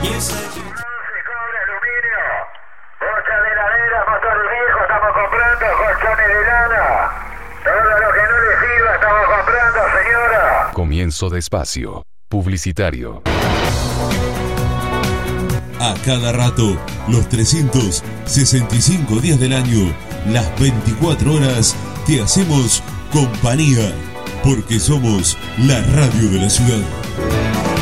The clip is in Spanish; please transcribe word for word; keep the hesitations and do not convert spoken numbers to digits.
cobre, aluminio, bocha de heladera, motores viejos, estamos comprando colchones de lana. Todo lo que no le sirva estamos comprando, señora. Comienzo de espacio publicitario. A cada rato, los trescientos sesenta y cinco días del año, las veinticuatro horas, te hacemos compañía, porque somos la radio de la ciudad.